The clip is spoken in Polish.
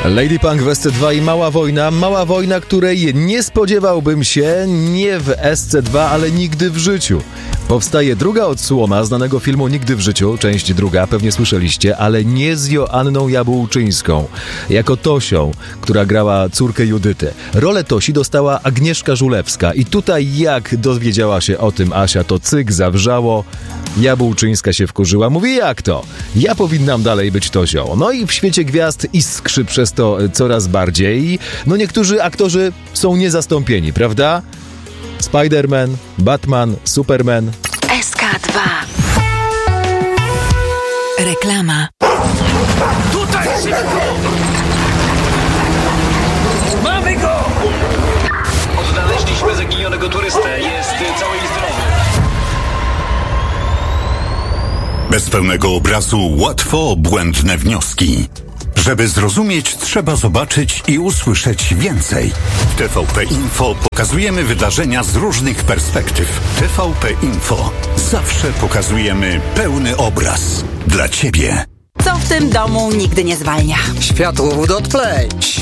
Lady Punk w SC2 i Mała wojna, której nie spodziewałbym się nie w SC2, ale nigdy w życiu. Powstaje druga odsłona znanego filmu Nigdy w życiu, część druga, pewnie słyszeliście, ale nie z Joanną Jabłczyńską, jako Tosią, która grała córkę Judyty. Rolę Tosi dostała Agnieszka Żulewska i tutaj jak dowiedziała się o tym Asia, to cyk zawrzało. Jabłczyńska się wkurzyła, mówi jak to? Ja powinnam dalej być Tosią. No i w świecie gwiazd iskrzy przez to coraz bardziej. No niektórzy aktorzy są niezastąpieni, prawda? Spider-Man, Batman, Superman. SK2. Reklama. Tutaj szybko! Mamy go! Odnaleźliśmy zaginionego turystę. Jest cały i zdrowy. Bez pełnego obrazu łatwo błędne wnioski. Żeby zrozumieć, trzeba zobaczyć i usłyszeć więcej. W TVP Info pokazujemy wydarzenia z różnych perspektyw. TVP Info. Zawsze pokazujemy pełny obraz. Dla Ciebie. Co w tym domu nigdy nie zwalnia? Światłowód od Play.